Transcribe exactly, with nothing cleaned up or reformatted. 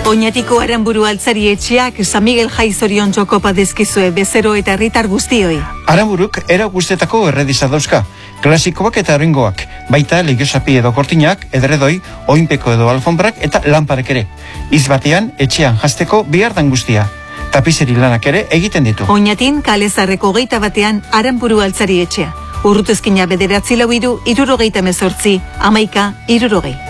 Oñatiko Aranburu altzari etxeak San Miguel Jai zorion txokopa dizkizue bezero eta herritar guztioi. Aranburuk era guztetako errediza dauzka, klasikoak eta orengoak, baita legiosapi edo kortinak, edredoi, oinpeko edo alfombrak eta lanparek ere. Izbatean, etxean jazteko bihardan guztia. Tapizeri lanak ere egiten ditu. Oñatin kalezarreko geita batean Aranburu altzari etxea. Urrutezkina bederatzi lau iru, irurogeita mezortzi, amaika, irurogei.